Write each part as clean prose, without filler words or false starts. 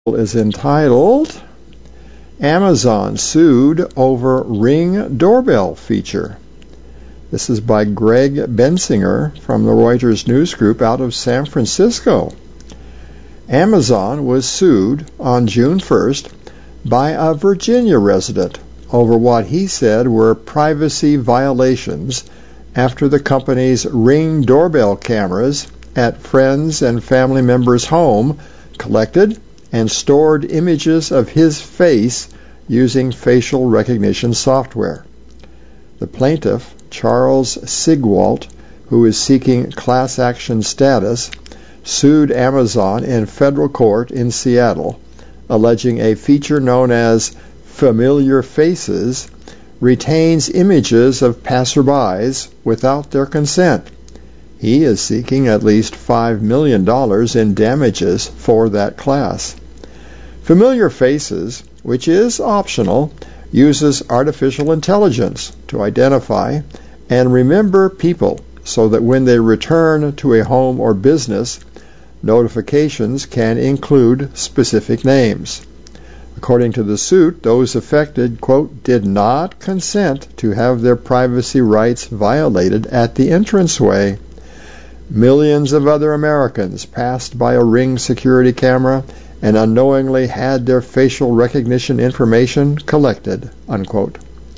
Is entitled Amazon Sued Over Ring Doorbell Feature. This is by Greg Bensinger from the Reuters News Group out of San Francisco. Amazon was sued on June 1st by a Virginia resident over what he said were privacy violations after the company's Ring doorbell cameras at friends and family members' home collected and stored images of his face using facial recognition software. The plaintiff, Charles Sigwalt, who is seeking class action status, sued Amazon in federal court in Seattle, alleging a feature known as Familiar Faces retains images of passerbys without their consent. He is seeking at least $5 million in damages for that class. Familiar Faces, which is optional, uses artificial intelligence to identify and remember people so that when they return to a home or business, notifications can include specific names. According to the suit, those affected, quote, did not consent to have their privacy rights violated at the entranceway. Millions of other Americans passed by a Ring security camera and unknowingly had their facial recognition information collected, unquote.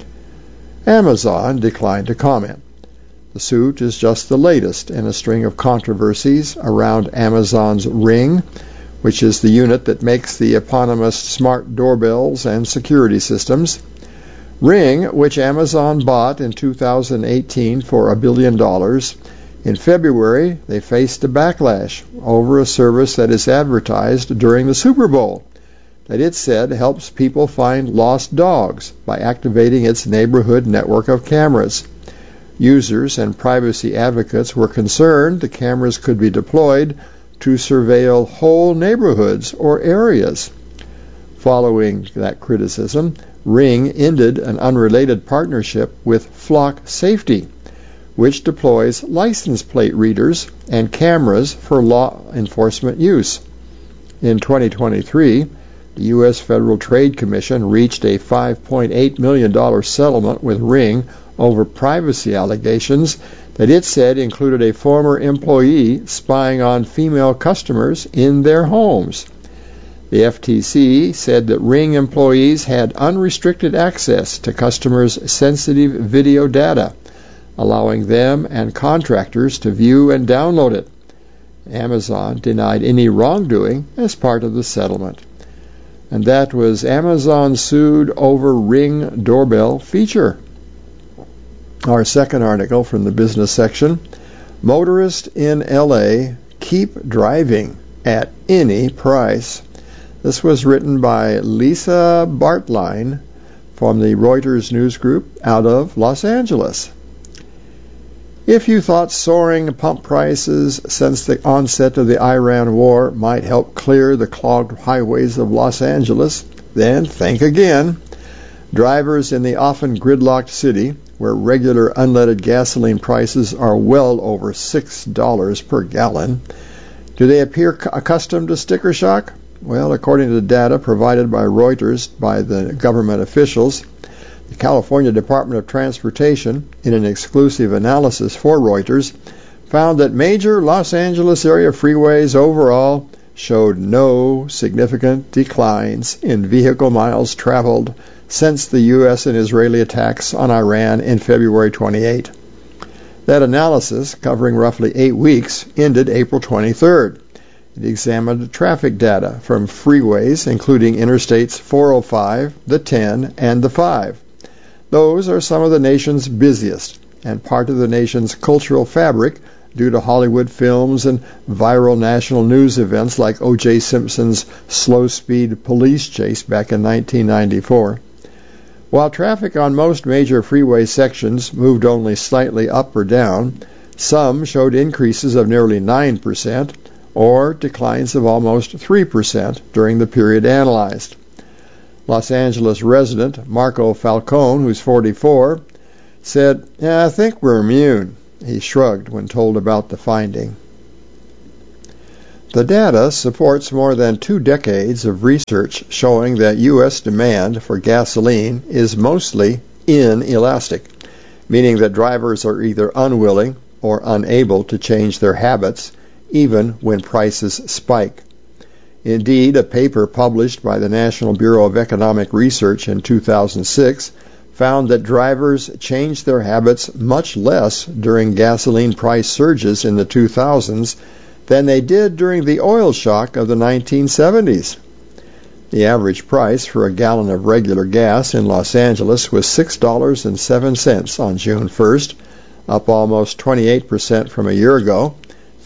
Amazon declined to comment. The suit is just the latest in a string of controversies around Amazon's Ring, which is the unit that makes the eponymous smart doorbells and security systems. Ring, which Amazon bought in 2018 for $1 billion, in February, they faced a backlash over a service that is advertised during the Super Bowl that it said helps people find lost dogs by activating its neighborhood network of cameras. Users and privacy advocates were concerned the cameras could be deployed to surveil whole neighborhoods or areas. Following that criticism, Ring ended an unrelated partnership with Flock Safety, which deploys license plate readers and cameras for law enforcement use. In 2023, the U.S. Federal Trade Commission reached a $5.8 million settlement with Ring over privacy allegations that it said included a former employee spying on female customers in their homes. The FTC said that Ring employees had unrestricted access to customers' sensitive video data, allowing them and contractors to view and download it. Amazon denied any wrongdoing as part of the settlement. And that was Amazon sued over Ring doorbell feature. Our second article from the business section, Motorists in LA Keep Driving at Any Price. This was written by Lisa Bartlein from the Reuters News Group out of Los Angeles. If you thought soaring pump prices since the onset of the Iran war might help clear the clogged highways of Los Angeles, then think again. Drivers in the often gridlocked city, where regular unleaded gasoline prices are well over $6 per gallon, do they appear accustomed to sticker shock? Well, according to the data provided by Reuters by the government officials, the California Department of Transportation, in an exclusive analysis for Reuters, found that major Los Angeles area freeways overall showed no significant declines in vehicle miles traveled since the U.S. and Israeli attacks on Iran in February 28. That analysis, covering roughly 8 weeks, ended April 23rd. It examined traffic data from freeways, including Interstates 405, the 10, and the 5. Those are some of the nation's busiest and part of the nation's cultural fabric due to Hollywood films and viral national news events like O.J. Simpson's slow-speed police chase back in 1994. While traffic on most major freeway sections moved only slightly up or down, some showed increases of nearly 9% or declines of almost 3% during the period analyzed. Los Angeles resident Marco Falcone, who's 44, said, I think we're immune. He shrugged when told about the finding. The data supports more than 2 decades of research showing that U.S. demand for gasoline is mostly inelastic, meaning that drivers are either unwilling or unable to change their habits even when prices spike. Indeed, a paper published by the National Bureau of Economic Research in 2006 found that drivers changed their habits much less during gasoline price surges in the 2000s than they did during the oil shock of the 1970s. The average price for a gallon of regular gas in Los Angeles was $6.07 on June 1st, up almost 28% from a year ago,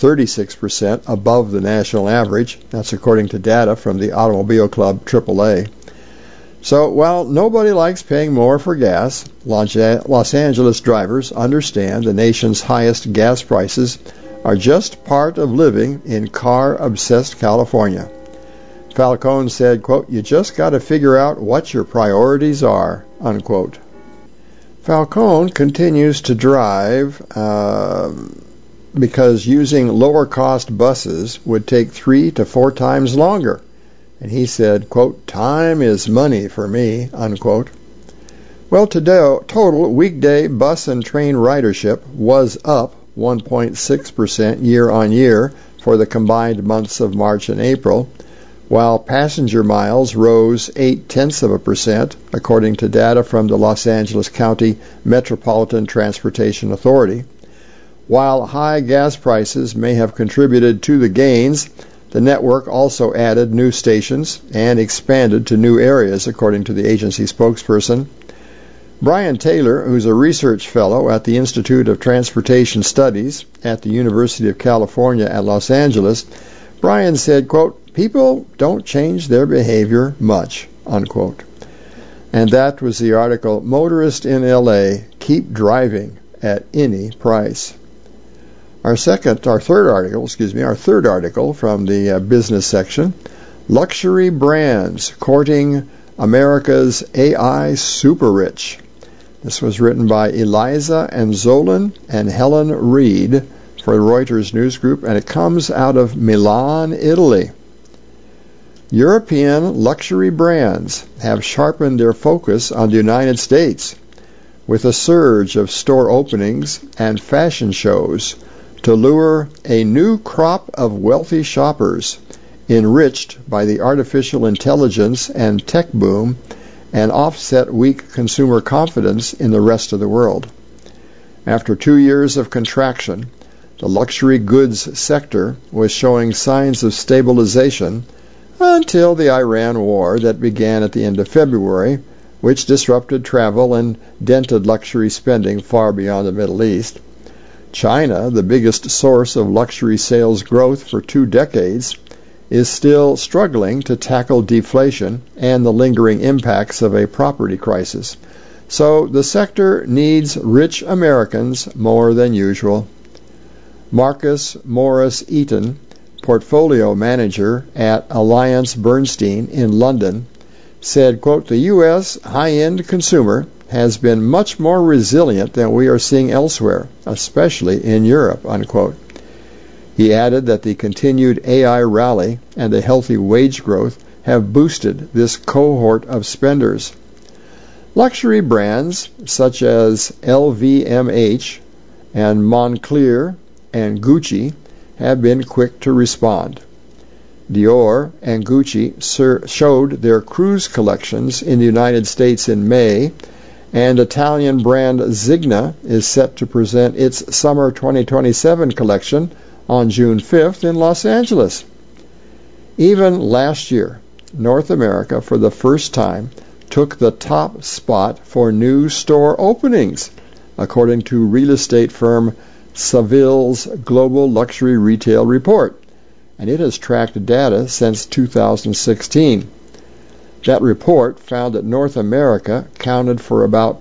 36% above the national average. That's according to data from the Automobile Club AAA. So, while nobody likes paying more for gas, Los Angeles drivers understand the nation's highest gas prices are just part of living in car-obsessed California. Falcone said, quote, "You just got to figure out what your priorities are," unquote. Falcone continues to drive because using lower-cost buses would take 3 to 4 times longer. And he said, quote, "Time is money for me," unquote. Well, total weekday bus and train ridership was up 1.6% year-on-year for the combined months of March and April, while passenger miles rose 0.8%, according to data from the Los Angeles County Metropolitan Transportation Authority. While high gas prices may have contributed to the gains, the network also added new stations and expanded to new areas, according to the agency spokesperson. Brian Taylor, who's a research fellow at the Institute of Transportation Studies at the University of California at Los Angeles, Brian said, quote, "People don't change their behavior much," unquote. And that was the article, "Motorists in L.A. Keep Driving at Any Price." Our third article from the business section, Luxury Brands Courting America's AI Super Rich. This was written by Eliza Anzolin and Helen Reed for the Reuters News Group, and it comes out of Milan, Italy. European luxury brands have sharpened their focus on the United States with a surge of store openings and fashion shows to lure a new crop of wealthy shoppers enriched by the artificial intelligence and tech boom and offset weak consumer confidence in the rest of the world. After 2 years of contraction, the luxury goods sector was showing signs of stabilization until the Iran war that began at the end of February, which disrupted travel and dented luxury spending far beyond the Middle East. China, the biggest source of luxury sales growth for 2 decades, is still struggling to tackle deflation and the lingering impacts of a property crisis. So the sector needs rich Americans more than usual. Marcus Morris Eaton, portfolio manager at AllianceBernstein in London, said, quote, "The U.S. high-end consumer has been much more resilient than we are seeing elsewhere, especially in Europe," unquote. He added that the continued AI rally and the healthy wage growth have boosted this cohort of spenders. Luxury brands such as LVMH and Moncler and Gucci have been quick to respond. Dior and Gucci showed their cruise collections in the United States in May, and Italian brand Zegna is set to present its summer 2027 collection on June 5th in Los Angeles. Even last year, North America, for the first time, took the top spot for new store openings, according to real estate firm Savills Global Luxury Retail Report, and it has tracked data since 2016. That report found that North America counted for about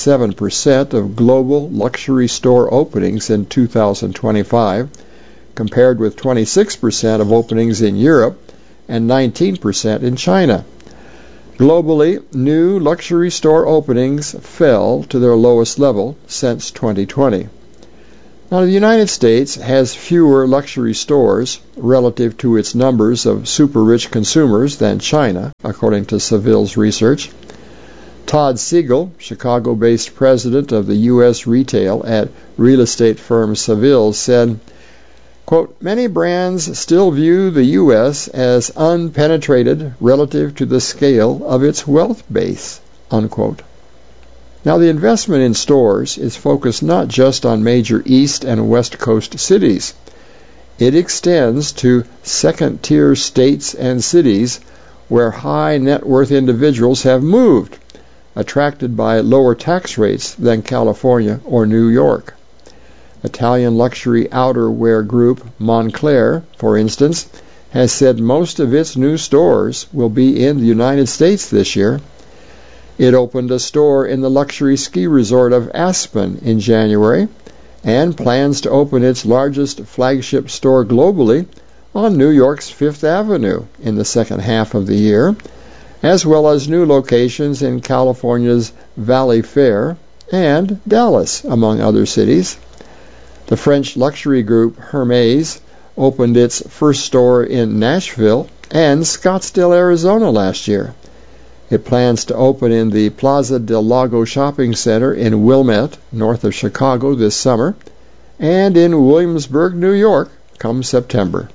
27% of global luxury store openings in 2025, compared with 26% of openings in Europe and 19% in China. Globally, new luxury store openings fell to their lowest level since 2020. Now, the United States has fewer luxury stores relative to its numbers of super-rich consumers than China, according to Saville's research. Todd Siegel, Chicago-based president of the U.S. retail at real estate firm Saville, said, quote, many brands still view the U.S. as unpenetrated relative to the scale of its wealth base, unquote. Now, the investment in stores is focused not just on major East and West Coast cities. It extends to second-tier states and cities where high net worth individuals have moved, attracted by lower tax rates than California or New York. Italian luxury outerwear group Moncler, for instance, has said most of its new stores will be in the United States this year. It opened a store in the luxury ski resort of Aspen in January and plans to open its largest flagship store globally on New York's Fifth Avenue in the second half of the year, as well as new locations in California's Valley Fair and Dallas, among other cities. The French luxury group Hermès opened its first store in Nashville and Scottsdale, Arizona last year. It plans to open in the Plaza del Lago shopping center in Wilmette, north of Chicago, this summer, and in Williamsburg, New York, come September.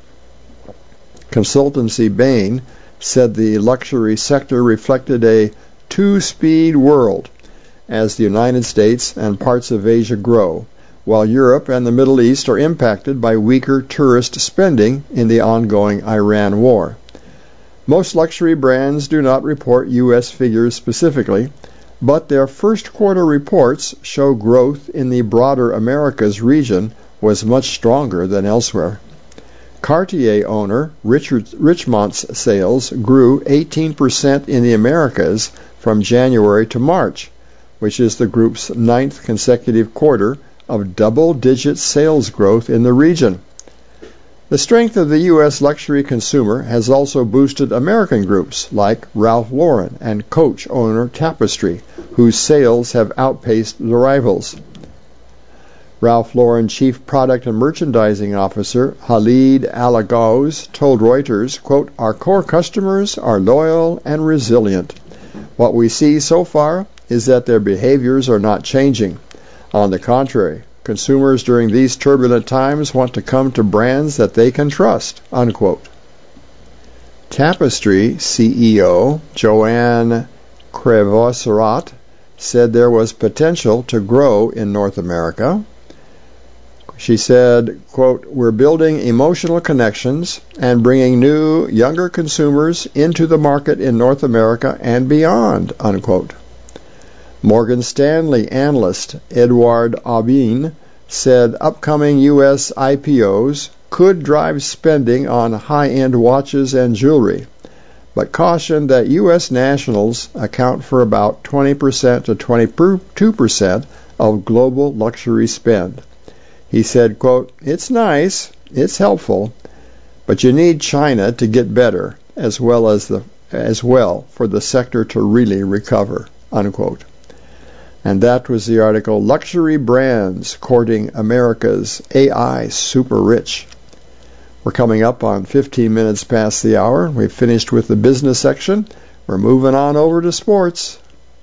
Consultancy Bain said the luxury sector reflected a two-speed world as the United States and parts of Asia grow, while Europe and the Middle East are impacted by weaker tourist spending in the ongoing Iran war. Most luxury brands do not report U.S. figures specifically, but their first quarter reports show growth in the broader Americas region was much stronger than elsewhere. Cartier owner Richemont's sales grew 18% in the Americas from January to March, which is the group's 9th consecutive quarter of double-digit sales growth in the region. The strength of the U.S. luxury consumer has also boosted American groups like Ralph Lauren and Coach owner Tapestry, whose sales have outpaced the rivals. Ralph Lauren Chief Product and Merchandising Officer Khalid Alaghouz told Reuters, quote, our core customers are loyal and resilient. What we see so far is that their behaviors are not changing. On the contrary, consumers during these turbulent times want to come to brands that they can trust, unquote. Tapestry CEO Joanne Crevoiserat said there was potential to grow in North America. She said, quote, we're building emotional connections and bringing new, younger consumers into the market in North America and beyond, unquote. Morgan Stanley analyst Edward Aubin said upcoming U.S. IPOs could drive spending on high-end watches and jewelry, but cautioned that U.S. nationals account for about 20% to 22% of global luxury spend. He said, quote, it's nice, it's helpful, but you need China to get better as well for the sector to really recover, unquote. And that was the article, Luxury Brands Courting America's AI Super Rich. We're coming up on 15 minutes past the hour. We've finished with the business section. We're moving on over to sports.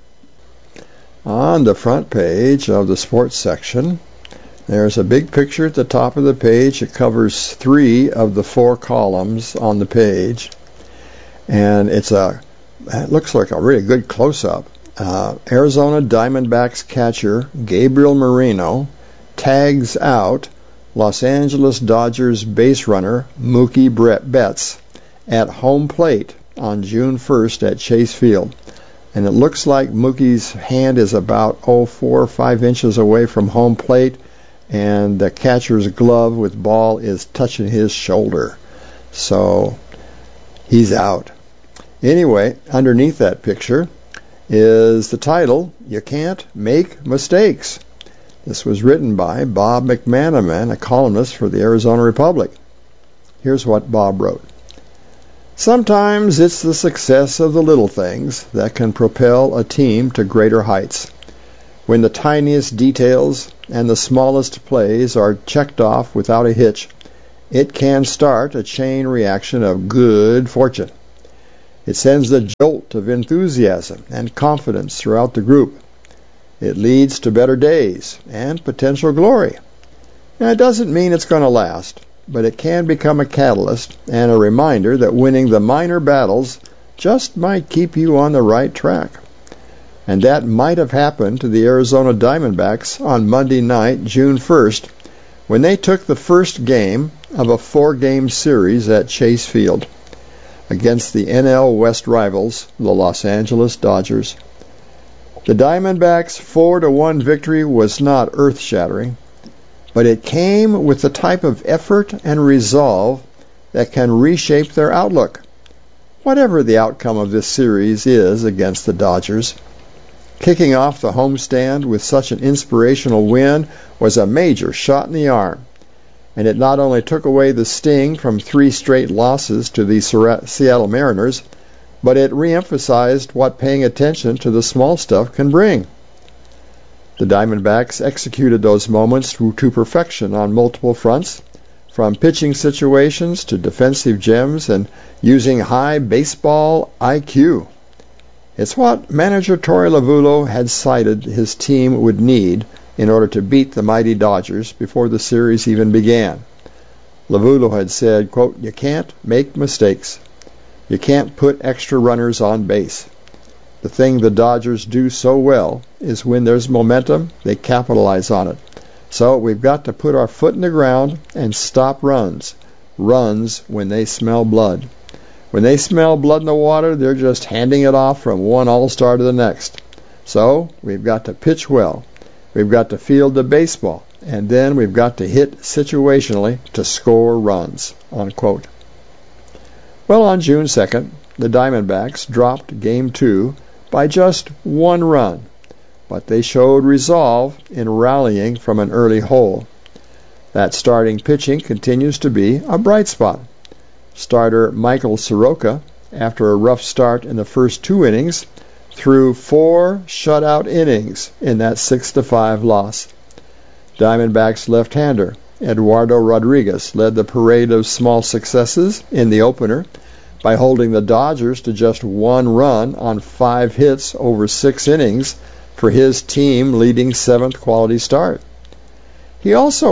On the front page of the sports section, there's a big picture at the top of the page. It covers 3 of the 4 columns on the page. And it looks like a really good close-up. Arizona Diamondbacks catcher Gabriel Moreno tags out Los Angeles Dodgers base runner Mookie Betts at home plate on June 1st at Chase Field. And it looks like Mookie's hand is about 4 or 5 inches away from home plate, and the catcher's glove with ball is touching his shoulder. So he's out. Anyway, underneath that picture is the title, You Can't Make Mistakes. This was written by Bob McManaman, a columnist for the Arizona Republic. Here's what Bob wrote. Sometimes it's the success of the little things that can propel a team to greater heights. When the tiniest details and the smallest plays are checked off without a hitch, it can start a chain reaction of good fortune. It sends a jolt of enthusiasm and confidence throughout the group. It leads to better days and potential glory. Now, it doesn't mean it's going to last, but it can become a catalyst and a reminder that winning the minor battles just might keep you on the right track. And that might have happened to the Arizona Diamondbacks on Monday night, June 1st, when they took the first game of a 4-game series at Chase Field against the NL West rivals, the Los Angeles Dodgers. The Diamondbacks' 4-1 victory was not earth-shattering, but it came with the type of effort and resolve that can reshape their outlook, whatever the outcome of this series is against the Dodgers. Kicking off the homestand with such an inspirational win was a major shot in the arm, and it not only took away the sting from 3 straight losses to the Seattle Mariners, but it re-emphasized what paying attention to the small stuff can bring. The Diamondbacks executed those moments to perfection on multiple fronts, from pitching situations to defensive gems and using high baseball IQ. It's what manager Torey Lovullo had cited his team would need in order to beat the mighty Dodgers before the series even began. Lovullo had said, quote, "You can't make mistakes. You can't put extra runners on base. The thing the Dodgers do so well is when there's momentum, they capitalize on it. So we've got to put our foot in the ground and stop runs. Runs when they smell blood. When they smell blood in the water, they're just handing it off from one all-star to the next. So we've got to pitch well. We've got to field the baseball. And then we've got to hit situationally to score runs," unquote. Well, on June 2nd, the Diamondbacks dropped Game 2 by just 1 run, but they showed resolve in rallying from an early hole. That starting pitching continues to be a bright spot. Starter Michael Soroka, after a rough start in the first 2 innings, threw 4 shutout innings in that 6-5 loss. Diamondbacks left-hander Eduardo Rodriguez led the parade of small successes in the opener by holding the Dodgers to just 1 run on 5 hits over 6 innings for his team-leading 7th quality start. He also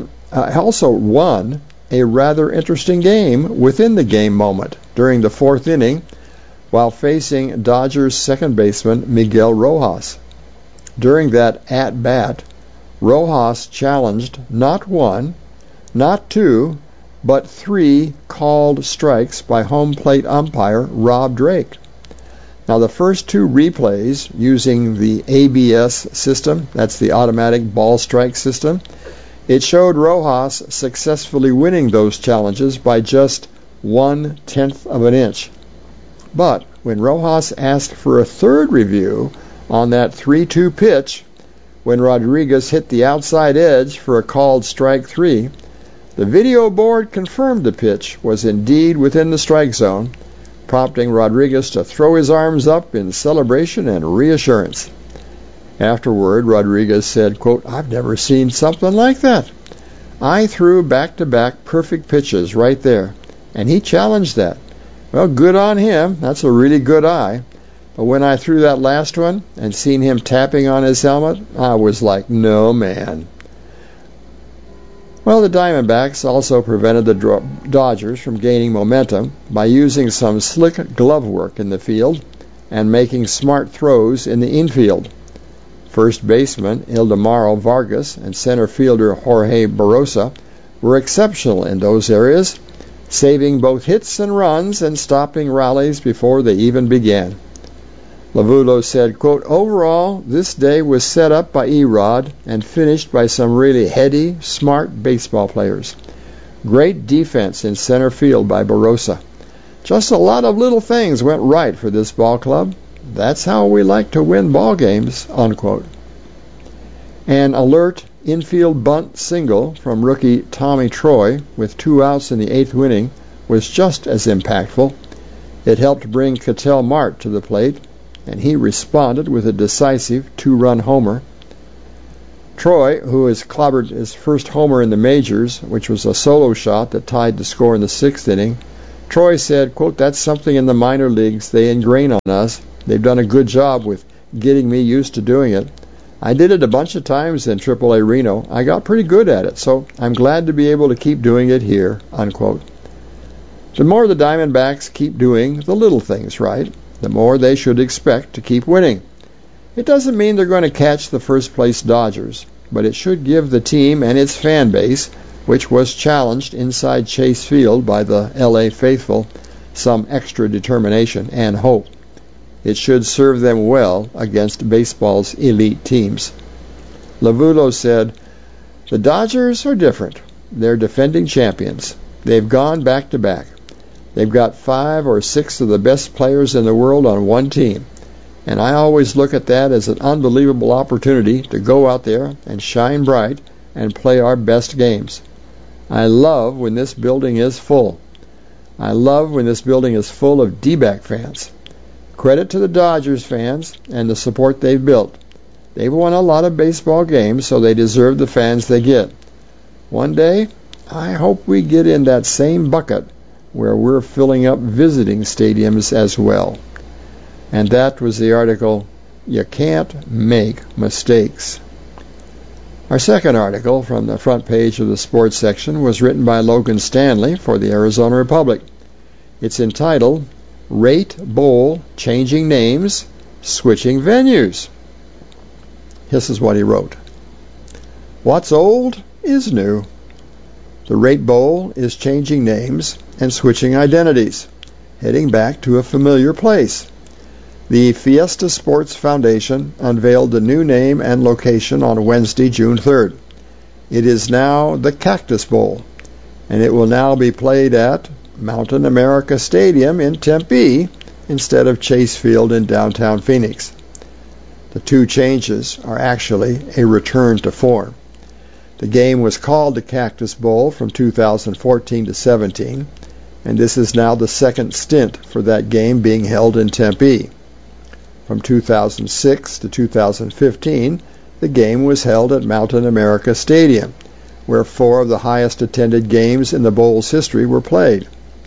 won a rather interesting game within the game moment during the 4th inning while facing Dodgers second baseman Miguel Rojas. During that at-bat, Rojas challenged not 1, not 2, but 3 called strikes by home plate umpire Rob Drake. Now, the first 2 replays using the ABS system, that's the automatic ball strike system, it showed Rojas successfully winning those challenges by just 1/10 of an inch. But when Rojas asked for a third review on that 3-2 pitch, when Rodriguez hit the outside edge for a called strike 3, the video board confirmed the pitch was indeed within the strike zone, prompting Rodriguez to throw his arms up in celebration and reassurance. Afterward, Rodriguez said, quote, "I've never seen something like that. I threw back-to-back perfect pitches right there, and he challenged that. Well, good on him. That's a really good eye. But when I threw that last one and seen him tapping on his helmet, I was like, no, man." Well, the Diamondbacks also prevented the Dodgers from gaining momentum by using some slick glove work in the field and making smart throws in the infield. First baseman Ildemaro Vargas and center fielder Jorge Barosa were exceptional in those areas, saving both hits and runs and stopping rallies before they even began. Lovullo said, quote, "Overall, this day was set up by Erod and finished by some really heady, smart baseball players. Great defense in center field by Barosa. Just a lot of little things went right for this ball club. That's how we like to win ball games," unquote. An alert infield bunt single from rookie Tommy Troy with 2 outs in the 8th inning was just as impactful. It helped bring Ketel Marte to the plate, and he responded with a decisive 2-run homer Troy, who has clobbered his first homer in the majors, which was a solo shot that tied the score in the 6th inning, Troy said, quote, "That's something in the minor leagues they ingrain on us. They've done a good job with getting me used to doing it. I did it a bunch of times in AAA Reno. I got pretty good at it, so I'm glad to be able to keep doing it here," unquote. The more the Diamondbacks keep doing the little things right, the more they should expect to keep winning. It doesn't mean they're going to catch the first-place Dodgers, but it should give the team and its fan base, which was challenged inside Chase Field by the L.A. faithful, some extra determination and hope. It should serve them well against baseball's elite teams. Lavulo said, "The Dodgers are different. They're defending champions. They've gone back-to-back. They've got 5 or 6 of the best players in the world on one team. And I always look at that as an unbelievable opportunity to go out there and shine bright and play our best games. I love when this building is full. I love when this building is full of D-back fans. Credit to the Dodgers fans and the support they've built. They've won a lot of baseball games, so they deserve the fans they get. One day, I hope we get in that same bucket where we're filling up visiting stadiums as well." And that was the article, "You Can't Make Mistakes." Our second article from the front page of the sports section was written by Logan Stanley for the Arizona Republic. It's entitled, "Rate Bowl Changing Names, Switching Venues." This is what he wrote. "What's old is new. The Rate Bowl is changing names and switching identities, heading back to a familiar place. The Fiesta Sports Foundation unveiled the new name and location on Wednesday, June 3rd. It is now the Cactus Bowl, and it will now be played at Mountain America Stadium in Tempe instead of Chase Field in downtown Phoenix. The two changes are actually a return to form. The game was called the Cactus Bowl from 2014 to 17, and this is now the second stint for that game being held in Tempe. From 2006 to 2015, the game was held at Mountain America Stadium, where 4 of the highest attended games in the Bowl's history were played.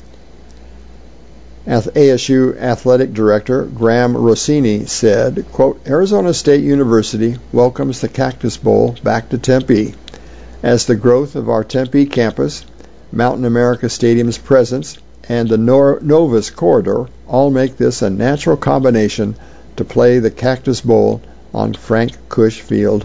ASU Athletic Director Graham Rossini said, quote, "Arizona State University welcomes the Cactus Bowl back to Tempe, as the growth of our Tempe campus, Mountain America Stadium's presence, and the Novus Corridor all make this a natural combination to play the Cactus Bowl on Frank Cush Field."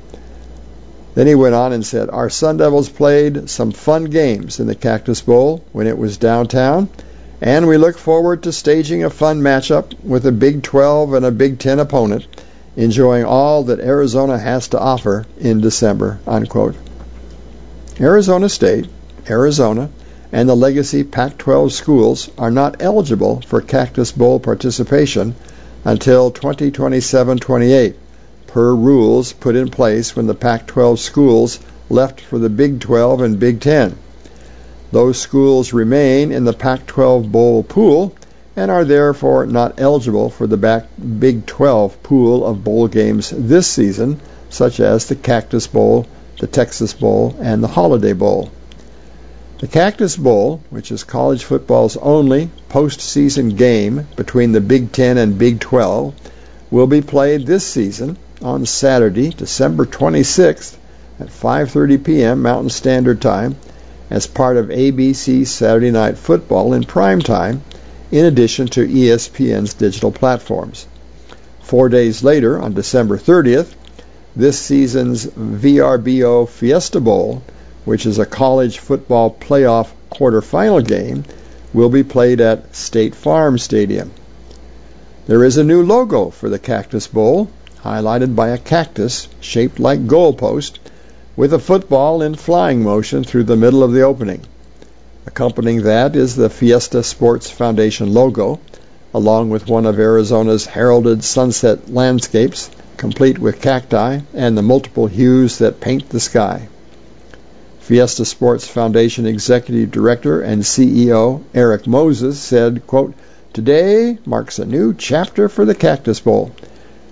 Then he went on and said, "Our Sun Devils played some fun games in the Cactus Bowl when it was downtown, and we look forward to staging a fun matchup with a Big 12 and a Big 10 opponent, enjoying all that Arizona has to offer in December," unquote. Arizona State, Arizona, and the legacy Pac-12 schools are not eligible for Cactus Bowl participation until 2027-28, per rules put in place when the Pac-12 schools left for the Big 12 and Big 10. Those schools remain in the Pac-12 Bowl pool and are therefore not eligible for the Big 12 pool of bowl games this season, such as the Cactus Bowl, the Texas Bowl, and the Holiday Bowl. The Cactus Bowl, which is college football's only postseason game between the Big 10 and Big 12, will be played this season on Saturday, December 26th at 5:30 p.m. Mountain Standard Time as part of ABC Saturday Night Football in prime time, in addition to ESPN's digital platforms. 4 days later, on December 30th, this season's VRBO Fiesta Bowl, which is a college football playoff quarterfinal game, will be played at State Farm Stadium. There is a new logo for the Cactus Bowl, highlighted by a cactus shaped like goalpost, with a football in flying motion through the middle of the opening. Accompanying that is the Fiesta Sports Foundation logo, along with one of Arizona's heralded sunset landscapes, complete with cacti and the multiple hues that paint the sky. Fiesta Sports Foundation Executive Director and CEO Eric Moses said, quote, "Today marks a new chapter for the Cactus Bowl.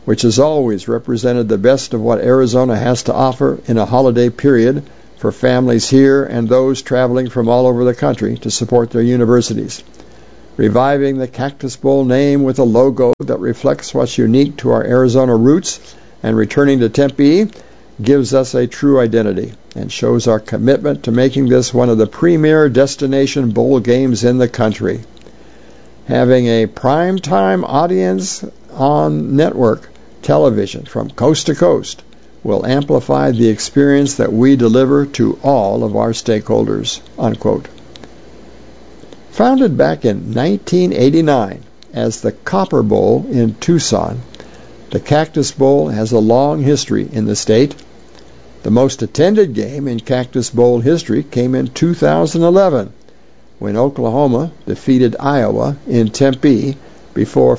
which has always represented the best of what Arizona has to offer in a holiday period for families here and those traveling from all over the country to support their universities. Reviving the Cactus Bowl name with a logo that reflects what's unique to our Arizona roots and returning to Tempe gives us a true identity and shows our commitment to making this one of the premier destination bowl games in the country. Having a primetime audience on network television from coast to coast will amplify the experience that we deliver to all of our stakeholders, unquote. Founded back in 1989 as the Copper Bowl in Tucson, the Cactus Bowl has a long history in the state. The most attended game in Cactus Bowl history came in 2011 when Oklahoma defeated Iowa in Tempe before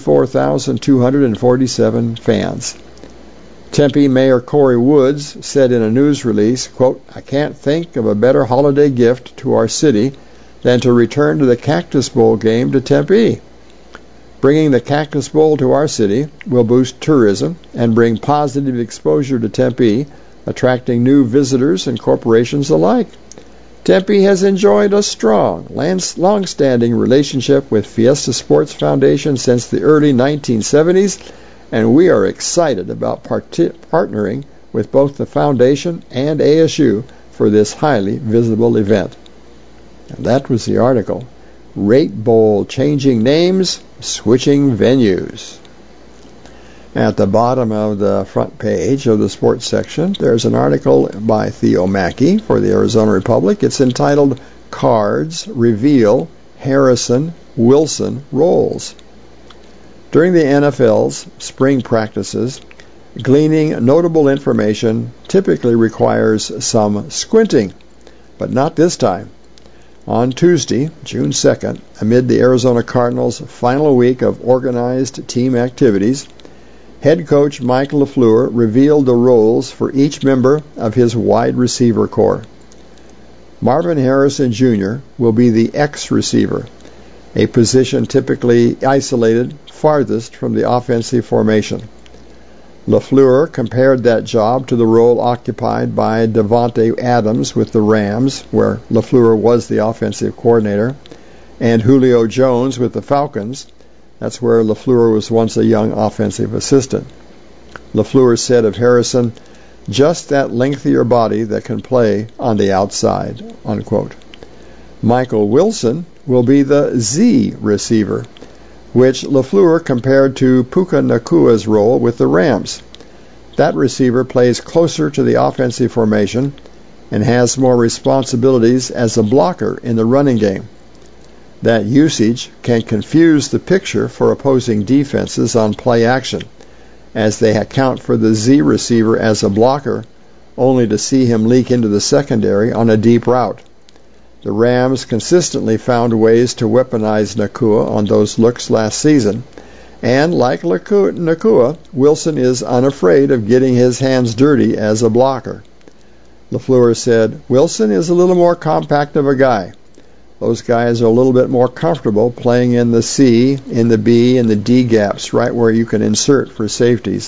54,247 fans. Tempe Mayor Corey Woods said in a news release, quote, "I can't think of a better holiday gift to our city than to return to the Cactus Bowl game to Tempe. Bringing the Cactus Bowl to our city will boost tourism and bring positive exposure to Tempe, attracting new visitors and corporations alike. Tempe has enjoyed a strong, long-standing relationship with Fiesta Sports Foundation since the early 1970s, and we are excited about partnering with both the foundation and ASU for this highly visible event." And that was the article. Rate Bowl changing names, switching venues. At the bottom of the front page of the sports section, there's an article by Theo Mackey for the Arizona Republic. It's entitled Cards Reveal Harrison Wilson Roles. During the NFL's spring practices, gleaning notable information typically requires some squinting, but not this time. On Tuesday, June 2nd, amid the Arizona Cardinals' final week of organized team activities, head coach Mike LaFleur revealed the roles for each member of his wide receiver corps. Marvin Harrison Jr. will be the X receiver, a position typically isolated farthest from the offensive formation. LaFleur compared that job to the role occupied by Davante Adams with the Rams, where LaFleur was the offensive coordinator, and Julio Jones with the Falcons. That's where LaFleur was once a young offensive assistant. LaFleur said of Harrison, "Just that lengthier body that can play on the outside," unquote. Michael Wilson will be the Z receiver, which LaFleur compared to Puka Nakua's role with the Rams. That receiver plays closer to the offensive formation and has more responsibilities as a blocker in the running game. That usage can confuse the picture for opposing defenses on play action, as they account for the Z receiver as a blocker, only to see him leak into the secondary on a deep route. The Rams consistently found ways to weaponize Nakua on those looks last season, and like Nakua, Wilson is unafraid of getting his hands dirty as a blocker. LaFleur said, "Wilson is a little more compact of a guy. Those guys are a little bit more comfortable playing in the C, in the B, and the D gaps, right where you can insert for safeties."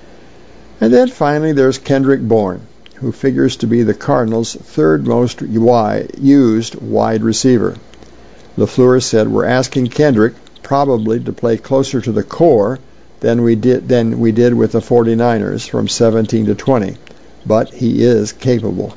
And then finally there's Kendrick Bourne, who figures to be the Cardinals' third most used wide receiver. LaFleur said, "We're asking Kendrick probably to play closer to the core than we did with the 49ers from 17 to 20, but he is capable."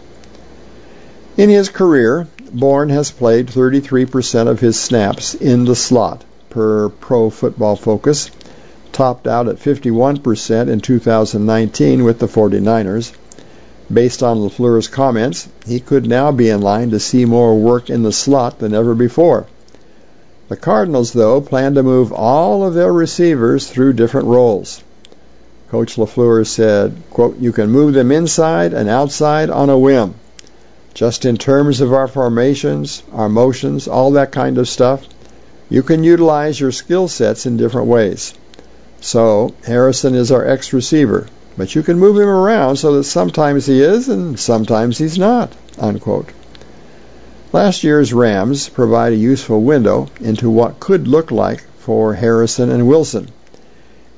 In his career, Bourne has played 33% of his snaps in the slot, per Pro Football Focus, topped out at 51% in 2019 with the 49ers. Based on LaFleur's comments, he could now be in line to see more work in the slot than ever before. The Cardinals, though, plan to move all of their receivers through different roles. Coach LaFleur said, quote, "You can move them inside and outside on a whim. Just in terms of our formations, our motions, all that kind of stuff, you can utilize your skill sets in different ways. So, Harrison is our X-receiver, but you can move him around so that sometimes he is and sometimes he's not," unquote. Last year's Rams provide a useful window into what could look like for Harrison and Wilson.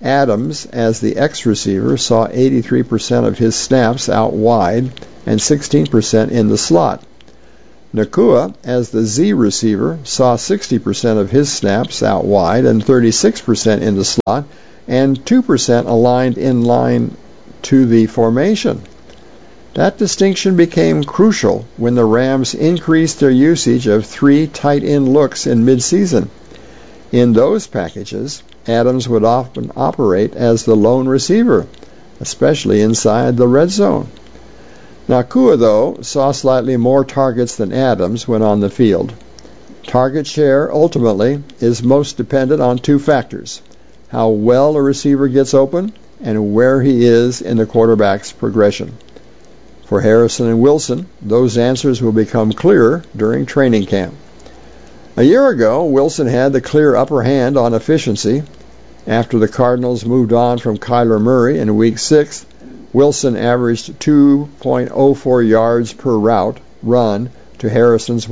Adams, as the X receiver, saw 83% of his snaps out wide and 16% in the slot. Nacua, as the Z receiver, saw 60% of his snaps out wide and 36% in the slot and 2% aligned in line to the formation. That distinction became crucial when the Rams increased their usage of 3 tight end looks in midseason. In those packages, Adams would often operate as the lone receiver, especially inside the red zone. Nacua, though, saw slightly more targets than Adams when on the field. Target share, ultimately, is most dependent on 2 factors: how well a receiver gets open and where he is in the quarterback's progression. For Harrison and Wilson, those answers will become clearer during training camp. A year ago, Wilson had the clear upper hand on efficiency. After the Cardinals moved on from Kyler Murray in Week 6, Wilson averaged 2.04 yards per route run to Harrison's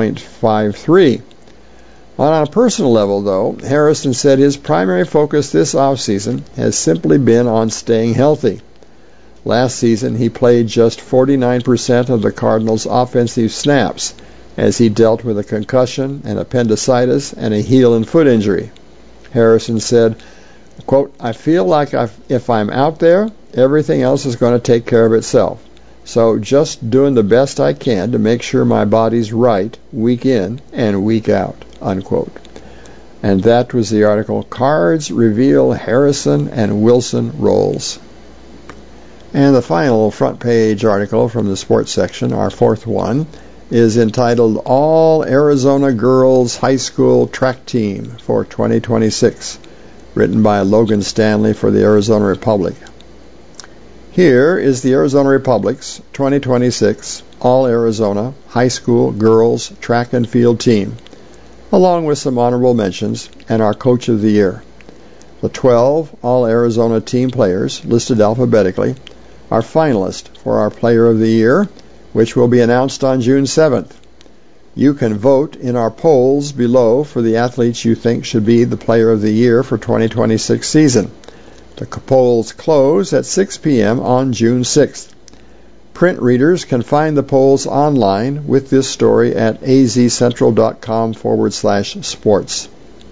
1.53. On a personal level, though, Harrison said his primary focus this offseason has simply been on staying healthy. Last season, he played just 49% of the Cardinals' offensive snaps as he dealt with a concussion, an appendicitis, and a heel and foot injury. Harrison said, quote, "I feel like if I'm out there, everything else is going to take care of itself. So just doing the best I can to make sure my body's right week in and week out," unquote. And that was the article, Cards Reveal Harrison and Wilson Roles. And the final front page article from the sports section, our 4th one, is entitled All Arizona Girls High School Track Team for 2026, written by Logan Stanley for the Arizona Republic. Here is the Arizona Republic's 2026 All-Arizona High School Girls Track and Field Team, along with some honorable mentions and our Coach of the Year. The 12 All-Arizona team players, listed alphabetically, are finalists for our Player of the Year, which will be announced on June 7th. You can vote in our polls below for the athletes you think should be the Player of the Year for 2026 season. The polls close at 6 p.m. on June 6th. Print readers can find the polls online with this story at azcentral.com/sports.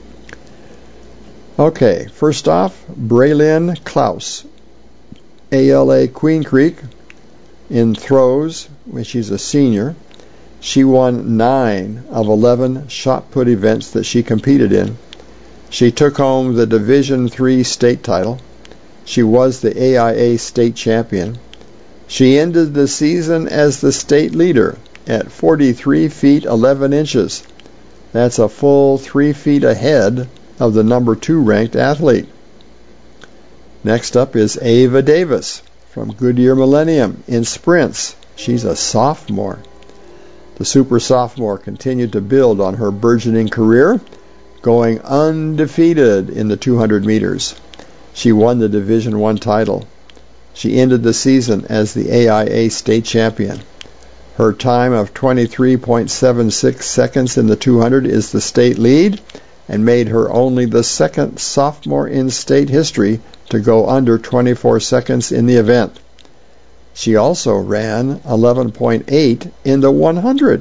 Okay, first off, Braylon Klaus, ALA Queen Creek, in throws, when she's a senior. She won 9 of 11 shot put events that she competed in. She took home the Division III state title. She was the AIA state champion. She ended the season as the state leader at 43 feet 11 inches. That's a full 3 feet ahead of the number 2 ranked athlete. Next up is Ava Davis from Goodyear Millennium in sprints. She's a sophomore. The super sophomore continued to build on her burgeoning career, going undefeated in the 200 meters. She won the Division I title. She ended the season as the AIA state champion. Her time of 23.76 seconds in the 200 is the state lead and made her only the 2nd sophomore in state history to go under 24 seconds in the event. She also ran 11.8 in the 100.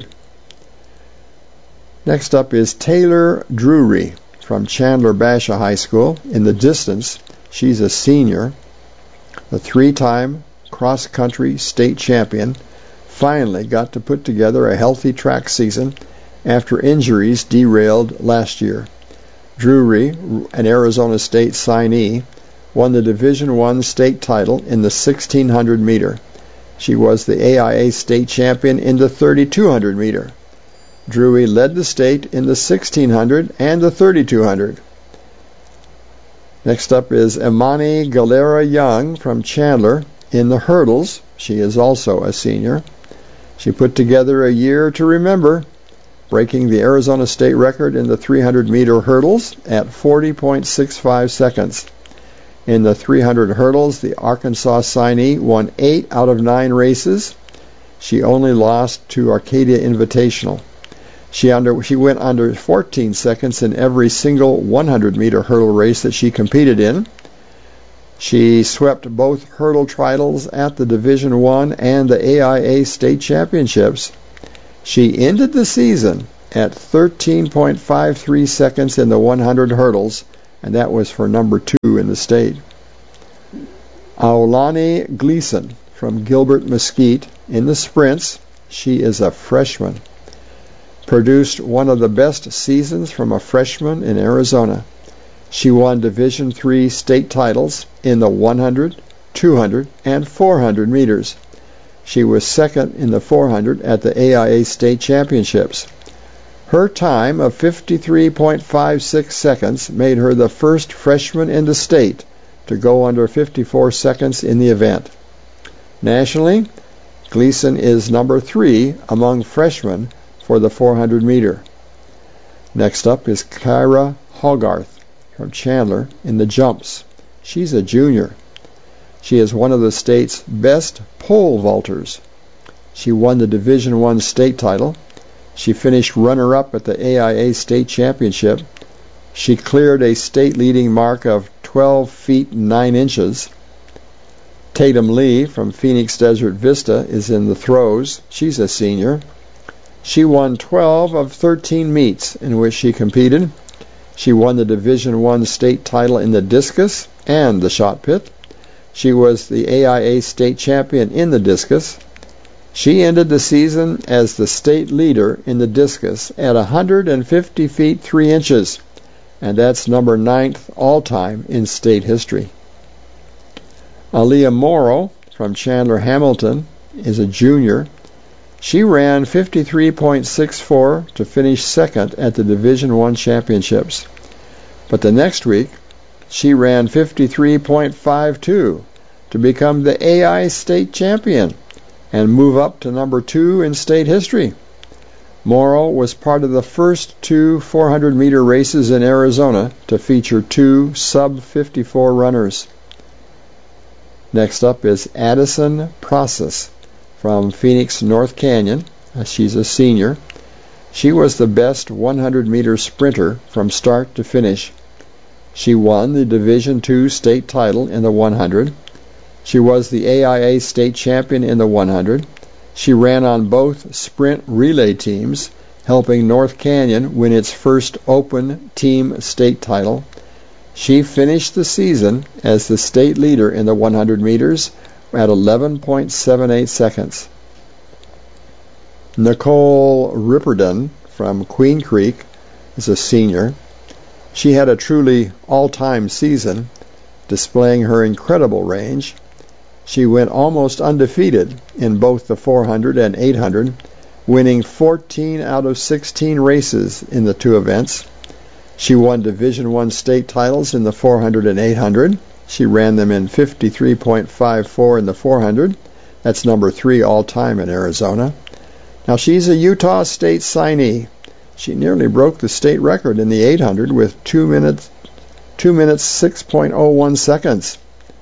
Next up is Taylor Drury from Chandler Basha High School in the distance. She's a senior. The 3-time cross-country state champion finally got to put together a healthy track season after injuries derailed last year. Drury, an Arizona State signee, won the Division I state title in the 1600 meter. She was the AIA state champion in the 3200 meter. Drury led the state in the 1600 and the 3200. Next up is Imani Galera Young from Chandler in the hurdles. She is also a senior. She put together a year to remember, breaking the Arizona state record in the 300-meter hurdles at 40.65 seconds. In the 300 hurdles, the Arkansas signee won 8 out of 9 races. She only lost to Arcadia Invitational. She went under 14 seconds in every single 100-meter hurdle race that she competed in. She swept both hurdle titles at the Division I and the AIA State Championships. She ended the season at 13.53 seconds in the 100 hurdles, and that was for number 2 in the state. Aulani Gleason from Gilbert Mesquite in the sprints. She is a freshman. Produced one of the best seasons from a freshman in Arizona. She won Division III state titles in the 100, 200, and 400 meters. She was second in the 400 at the AIA State Championships. Her time of 53.56 seconds made her the first freshman in the state to go under 54 seconds in the event. Nationally, Gleason is number 3 among freshmen for the 400 meter. Next up is Kyra Hogarth from Chandler in the jumps. She's a junior. She is one of the state's best pole vaulters. She won the Division I state title. She finished runner-up at the AIA State Championship. She cleared a state-leading mark of 12 feet 9 inches. Tatum Lee from Phoenix Desert Vista is in the throws. She's a senior. She won 12 of 13 meets in which she competed. She won the Division I state title in the discus and the shot put. She was the AIA state champion in the discus. She ended the season as the state leader in the discus at 150 feet 3 inches, and that's number 9th all-time in state history. Aaliyah Morrow from Chandler Hamilton is a junior. She ran 53.64 to finish second at the Division I championships. But the next week, she ran 53.52 to become the AI state champion and move up to number 2 in state history. Morrow was part of the first 2 400-meter races in Arizona to feature 2 sub-54 runners. Next up is Addison Process from Phoenix North Canyon. She's a senior. She was the best 100-meter sprinter from start to finish. She won the Division II state title in the 100. She was the AIA state champion in the 100. She ran on both sprint relay teams, helping North Canyon win its first open team state title. She finished the season as the state leader in the 100 meters at 11.78 seconds. Nicole Ripperdon from Queen Creek is a senior. She had a truly all-time season, displaying her incredible range. She went almost undefeated in both the 400 and 800, winning 14 out of 16 races in the 2 events. She won Division I state titles in the 400 and 800. She ran them in 53.54 in the 400. That's number 3 all-time in Arizona. Now she's a Utah State signee. She nearly broke the state record in the 800 with 2 minutes 6.01 seconds.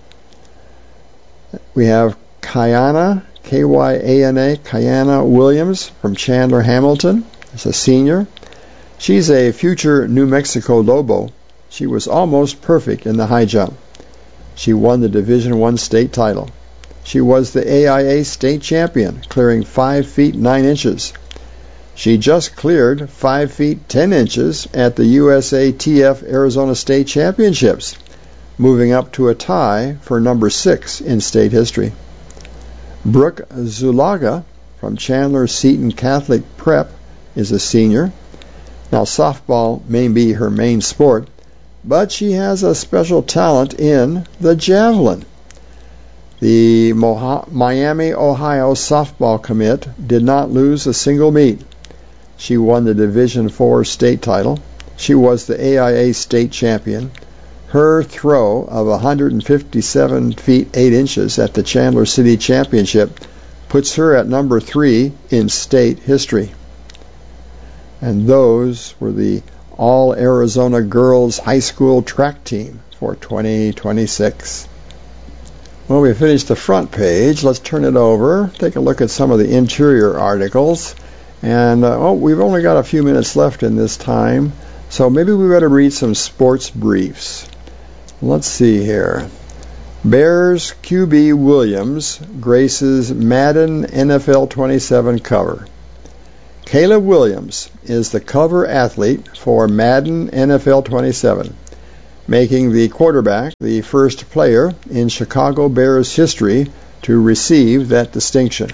We have Kyana, K-Y-A-N-A, Kyana Williams from Chandler Hamilton. As a senior. She's a future New Mexico Lobo. She was almost perfect in the high jump. She won the Division I state title. She was the AIA state champion, clearing 5 feet 9 inches. She just cleared 5 feet 10 inches at the USATF Arizona State Championships, moving up to a tie for number 6 in state history. Brooke Zulaga from Chandler Seton Catholic Prep is a senior. Now softball may be her main sport, but she has a special talent in the javelin. The Miami, Ohio softball commit did not lose a single meet. She won the Division IV state title. She was the AIA state champion. Her throw of 157 feet 8 inches at the Chandler City Championship puts her at number 3 in state history. And those were the All-Arizona Girls High School track team for 2026. Well, we finished the front page. Let's turn it over, take a look at some of the interior articles. And we've only got a few minutes left in this time, so maybe we better read some sports briefs. Let's see here. Bears QB Williams graces Madden NFL 27 cover. Caleb Williams is the cover athlete for Madden NFL 27, making the quarterback the first player in Chicago Bears history to receive that distinction.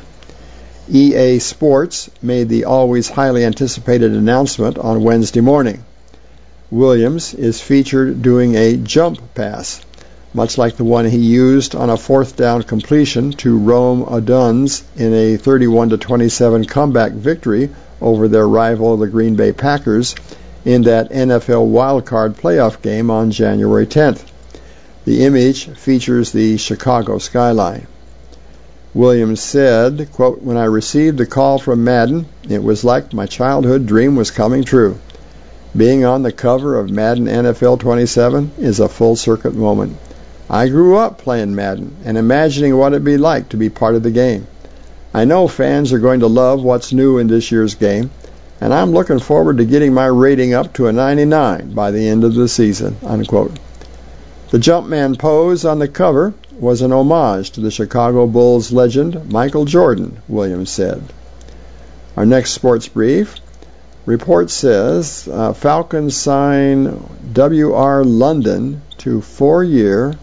EA Sports made the always highly anticipated announcement on Wednesday morning. Williams is featured doing a jump pass, much like the one he used on a fourth down completion to Rome Odunze in a 31-27 comeback victory over their rival, the Green Bay Packers, in that NFL wildcard playoff game on January 10th. The image features the Chicago skyline. Williams said, quote, "When I received the call from Madden, it was like my childhood dream was coming true. Being on the cover of Madden NFL 27 is a full-circuit moment. I grew up playing Madden and imagining what it'd be like to be part of the game. I know fans are going to love what's new in this year's game, and I'm looking forward to getting my rating up to a 99 by the end of the season," unquote. The Jumpman pose on the cover was an homage to the Chicago Bulls legend Michael Jordan, Williams said. Our next sports brief report says Falcons sign W.R. London to 4-year,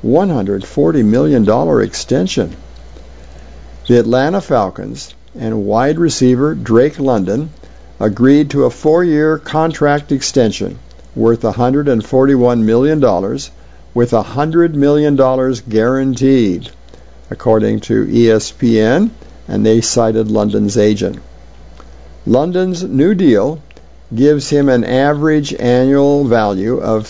$140 million extension. The Atlanta Falcons and wide receiver Drake London agreed to a 4-year contract extension worth $141 million with $100 million guaranteed, according to ESPN, and they cited London's agent. London's new deal gives him an average annual value of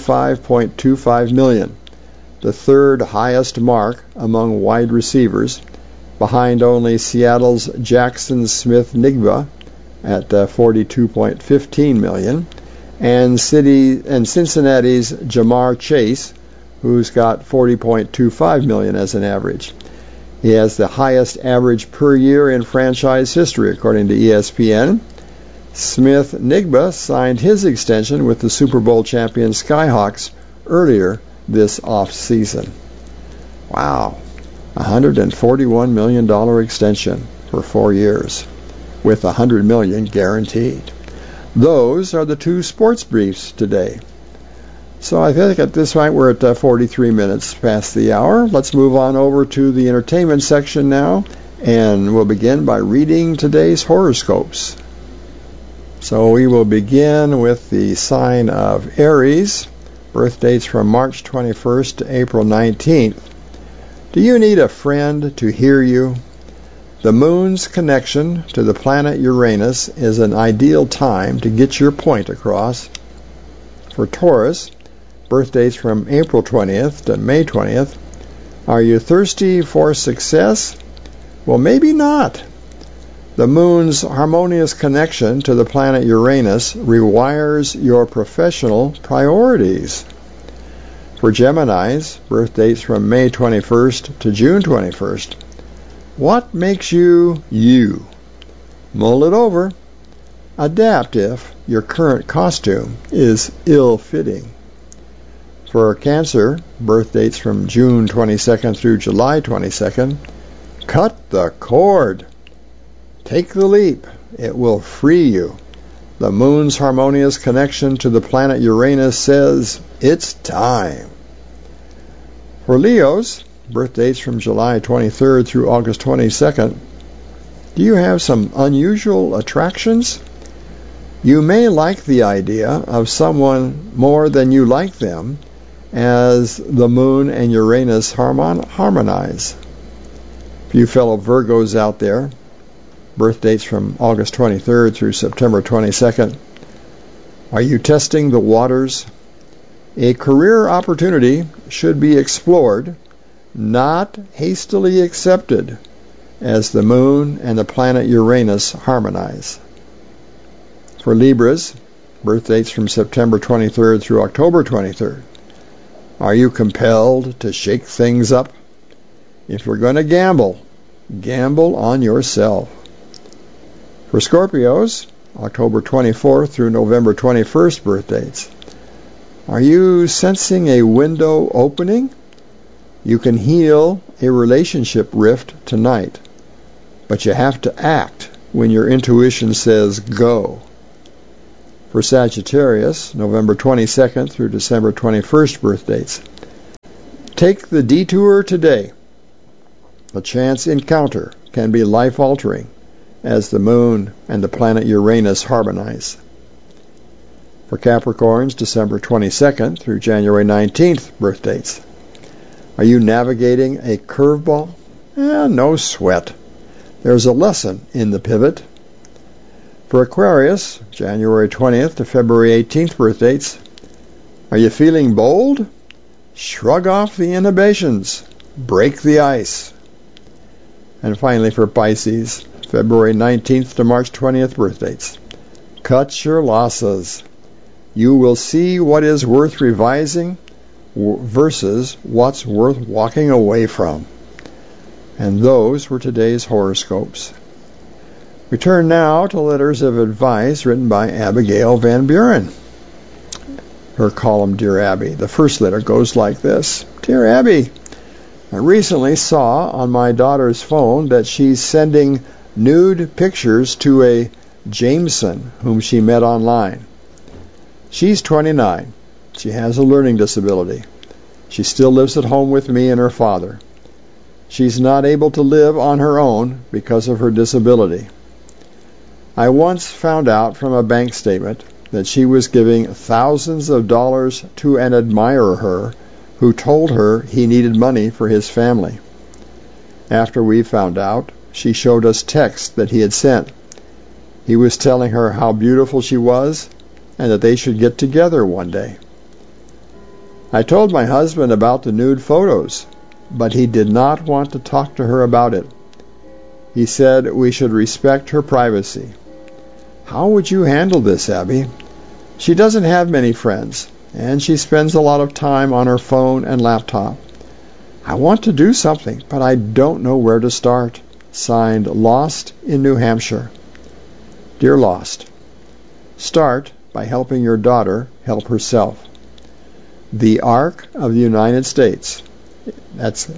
$35.25 million, the third highest mark among wide receivers, behind only Seattle's Jackson Smith-Njigba at $42.15 million, and Cincinnati's Jamar Chase, who's got $40.25 million as an average. He has the highest average per year in franchise history, according to ESPN. Smith-Njigba signed his extension with the Super Bowl champion Skyhawks earlier this off-season. Wow. $141 million extension for 4 years, with $100 million guaranteed. Those are the two sports briefs today. So I think at this point we're at 43 minutes past the hour. Let's move on over to the entertainment section now, and we'll begin by reading today's horoscopes. So we will begin with the sign of Aries, birth dates from March 21st to April 19th. Do you need a friend to hear you? The moon's connection to the planet Uranus is an ideal time to get your point across. For Taurus, birth dates from April 20th to May 20th. Are you thirsty for success? Well, maybe not. The moon's harmonious connection to the planet Uranus rewires your professional priorities. For Geminis, birth dates from May 21st to June 21st. What makes you you? Mull it over. Adapt if your current costume is ill-fitting. For Cancer, birth dates from June 22nd through July 22nd. Cut the cord. Take the leap. It will free you. The moon's harmonious connection to the planet Uranus says it's time. For Leos, birth dates from July 23rd through August 22nd. Do you have some unusual attractions? You may like the idea of someone more than you like them as the moon and Uranus harmonize. For you fellow Virgos out there, birth dates from August 23rd through September 22nd. Are you testing the waters? A career opportunity should be explored, not hastily accepted, as the moon and the planet Uranus harmonize. For Libras, birth dates from September 23rd through October 23rd. Are you compelled to shake things up? If you're going to gamble, gamble on yourself. For Scorpios, October 24th through November 21st birth dates. Are you sensing a window opening? You can heal a relationship rift tonight, but you have to act when your intuition says go. For Sagittarius, November 22nd through December 21st birth dates. Take the detour today. A chance encounter can be life-altering as the moon and the planet Uranus harmonize. For Capricorns, December 22nd through January 19th birth dates. Are you navigating a curveball? No sweat. There's a lesson in the pivot. For Aquarius, January 20th to February 18th birth dates. Are you feeling bold? Shrug off the inhibitions. Break the ice. And finally for Pisces, February 19th to March 20th birth dates. Cut your losses. You will see what is worth revising versus what's worth walking away from. And those were today's horoscopes. We turn now to letters of advice written by Abigail Van Buren. Her column, Dear Abby. The first letter goes like this. Dear Abby, I recently saw on my daughter's phone that she's sending nude pictures to a Jameson whom she met online. She's 29. She has a learning disability. She still lives at home with me and her father. She's not able to live on her own because of her disability. I once found out from a bank statement that she was giving thousands of dollars to an admirer her who told her he needed money for his family. After we found out, she showed us texts that he had sent. He was telling her how beautiful she was and that they should get together one day. I told my husband about the nude photos, but he did not want to talk to her about it. He said we should respect her privacy. How would you handle this, Abby? She doesn't have many friends, and she spends a lot of time on her phone and laptop. I want to do something, but I don't know where to start. Signed, Lost in New Hampshire. Dear Lost, start by helping your daughter help herself. The Ark of the United States, that's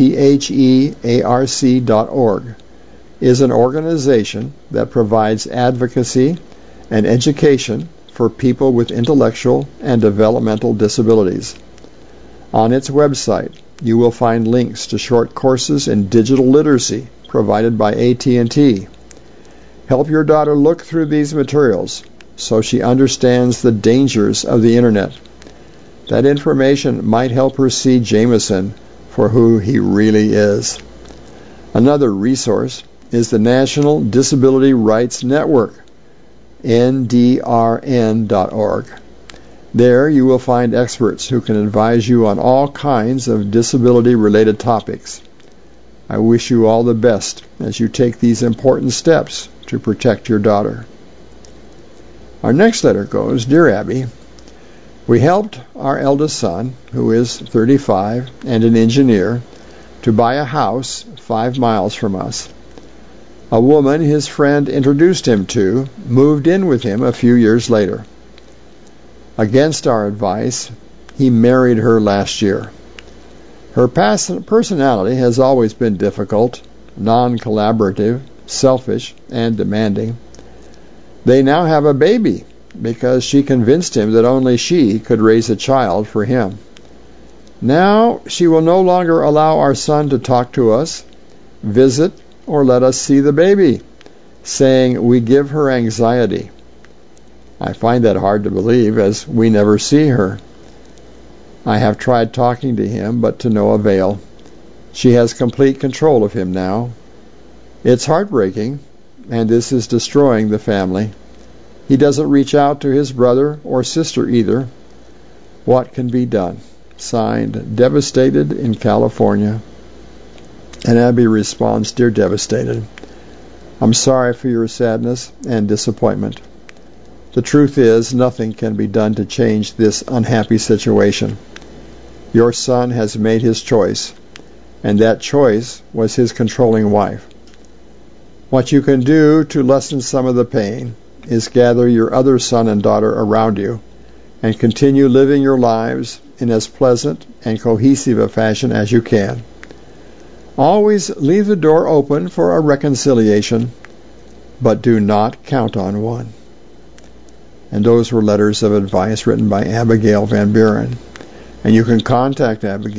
THEARC.org, is an organization that provides advocacy and education for people with intellectual and developmental disabilities. On its website, you will find links to short courses in digital literacy provided by AT&T. Help your daughter look through these materials so she understands the dangers of the Internet. That information might help her see Jameson for who he really is. Another resource is the National Disability Rights Network, NDRN.org. There you will find experts who can advise you on all kinds of disability-related topics. I wish you all the best as you take these important steps to protect your daughter. Our next letter goes, Dear Abby, we helped our eldest son, who is 35 and an engineer, to buy a house 5 miles from us. A woman his friend introduced him to moved in with him a few years later. Against our advice, he married her last year. Her personality has always been difficult, non-collaborative, selfish, and demanding. They now have a baby because she convinced him that only she could raise a child for him. Now she will no longer allow our son to talk to us, visit, or let us see the baby, saying we give her anxiety. I find that hard to believe, as we never see her. I have tried talking to him, but to no avail. She has complete control of him now. It's heartbreaking, and this is destroying the family. He doesn't reach out to his brother or sister either. What can be done? Signed, Devastated in California. And Abby responds, Dear Devastated, I'm sorry for your sadness and disappointment. The truth is, nothing can be done to change this unhappy situation. Your son has made his choice, and that choice was his controlling wife. What you can do to lessen some of the pain is gather your other son and daughter around you and continue living your lives in as pleasant and cohesive a fashion as you can. Always leave the door open for a reconciliation, but do not count on one. And those were letters of advice written by Abigail Van Buren. And you can contact Abigail